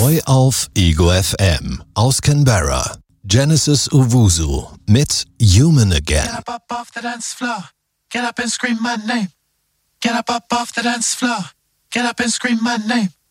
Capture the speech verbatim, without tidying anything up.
Neu auf Ego F M aus Canberra. Genesis Owusu mit Human Again. Get up, up off the dance floor. Get up and scream my name. Get up, up off the dance floor. Get up and scream my name.